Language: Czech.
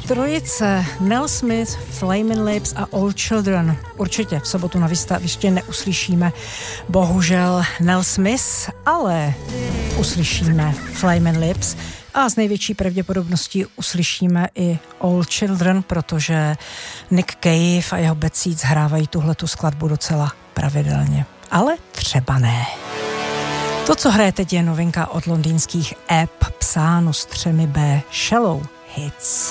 trojice Nell Smith, Flamin' Lips a All Children. Určitě v sobotu na výstaviště neuslyšíme bohužel Nell Smith, ale uslyšíme Flamin' Lips a s největší pravděpodobností uslyšíme i All Children, protože Nick Cave a jeho Bad Seeds hrávají tuhletu skladbu docela pravidelně. Ale třeba ne. To, co hraje teď, je novinka od londýnských App, psáno s 3 B, Shallow Hits.